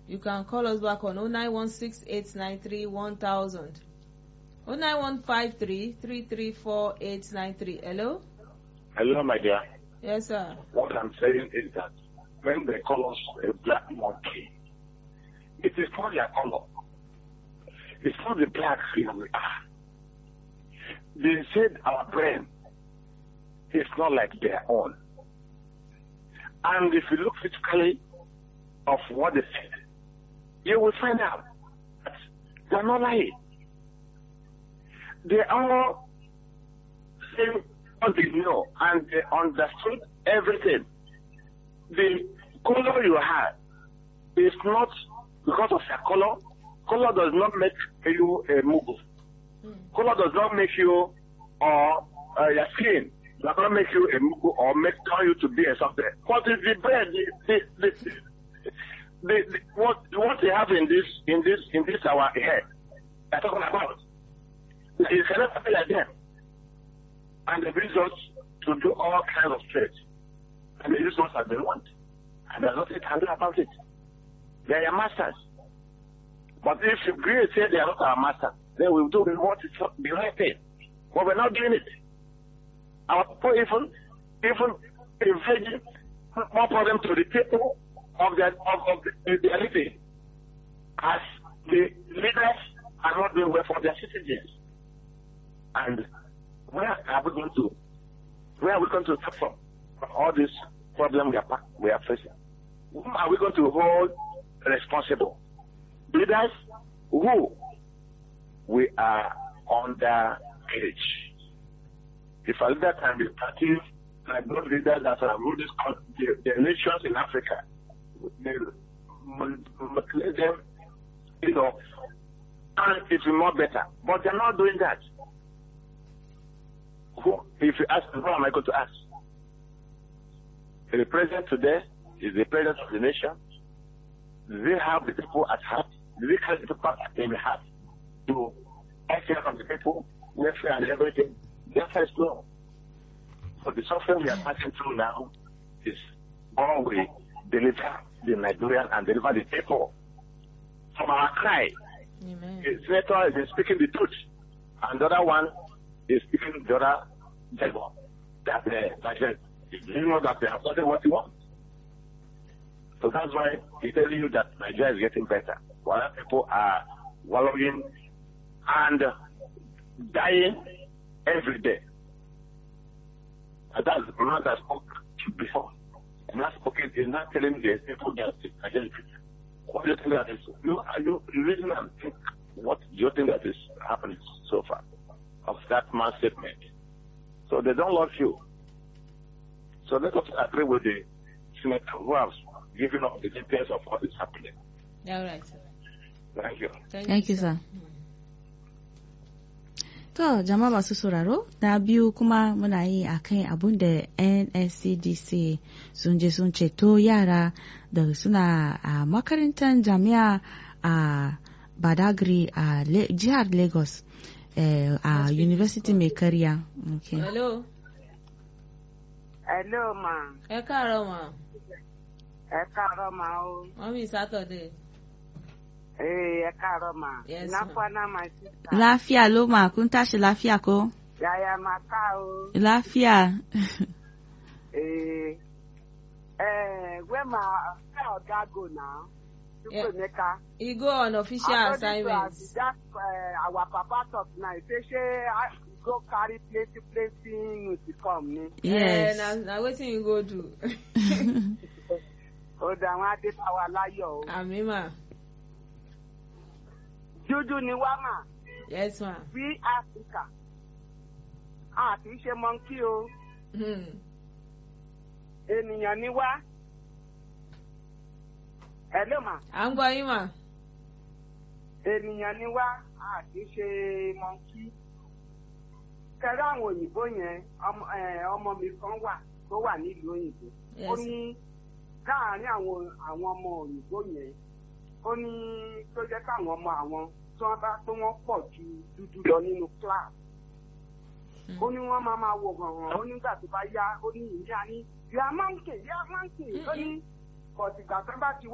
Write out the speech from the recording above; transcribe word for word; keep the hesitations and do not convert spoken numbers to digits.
You can call us back on oh nine one six eight nine three one thousand. oh nine one five three three three four eight nine three. Hello? Hello, my dear. Yes, sir. What I'm saying is that when they call us a black monkey, it is not their color. It's not the black we are. They said our brain is not like their own. And if you look critically of what they said, you will find out that they're not lying. They all say what they know and they understood everything. The color you have is not because of your color. Color does not make you a Mugu. Mm. Color does not make you or uh, your skin does not make you a Mugu or make turn you to be a something. What is the brain? The, the, the, the, the, what what they have in this in this in this our head? They're talking about. You cannot be like them. And they use us to do all kinds of trades. And they use us as they want. And there's nothing to do about it. They are your masters. But if you agree and say they are not our masters, then we will do what is the right thing. But we're not doing it. Our people even even inflicting more problem to the people of their of, of the, their living as the leaders are not doing well for their citizens. And where are we going to where are we going to start from? From all this problem we are we are facing? Whom are we going to hold responsible? Leaders who we are under age. If a leader can be active, like those leaders that have ruled this country, the, the nations in Africa, they manipulate them, you know, and it's more better. But they're not doing that. Who, if you ask, who am I going to ask? The president today is the president of the nation. Do they have the people at heart? Do they have the people in the heart to take care of the people, welfare and everything? The answer is no. So the suffering we are passing through now is all we deliver the Nigerian and deliver the people from our cry. Amen. The senator is speaking the truth, and the other one is speaking the other devil. That uh, you know that they have gotten what you want. So that's why he's telling you that Nigeria is getting better. While people are wallowing and dying every day. And that's the problem that I spoke before. And not spoken is not telling the people that Nigeria is better. What do you think that is? You, you, you reason and think what do you think that is happening so far of that man's statement. So they don't love you. So let us agree with the senator who has given us the details of what is happening. All right, sir. Thank you. Thank, Thank you, sir. To jama'a masu sauraro na biyu kuma muna yi akan abun da N S C D C sun je sun ceto yara da suna a makarantar jami'a a Badagry a jihar Lagos a University mai karya. Okay. Hello. Hello, ma. Ẹ káàárọ̀ ma. Ẹ káàárọ̀ ma o. Mommy Saturday. Eh, ẹ káàárọ̀ ma. Yes, Na ma. kwana my sister. Lafiya lo ma kun tashi lafiya ko? Yaya maka o. Lafiya. Eh, eh, where ma where Oga go now? Yeah. Chukwemeka. He go on official assignment. That uh, our papa talk now. He say she uh, go carry plenty plenty news to come ni. Yes. Eh, na na wetin you go do? O da wọn ade power láyọ̀ o. Àmì ma. Dúdú ni wá mà. Yes ma. We Africa. A kì í ṣe monkey o. Hmm. Ènìyàn ni wá. Hello ma. À ń gbọ́ yín ma. Ènìyàn ni wá. A kì í ṣe monkey. Kẹ̀rẹ́ àwọn òyìnbó yẹn ọmọ eh, ọmọ mi kan wà tó wà nílùú òyìnbó. Ó Yes. ní láàárín àwọn àwọn ọmọ òyìnbó yẹn ó ní tó jẹ́ káwọn ọmọ àwọn tí wọ́n bá tó wọ́n pọ̀ ju dúdú lọ nínú class. Ó ní wọ́n máa máa wò hàn ó nígbà tó bá yá ó ní ìyá ní ìyá máǹkì ìyá máǹkì ó ní kọ̀tìgbà tó bá ti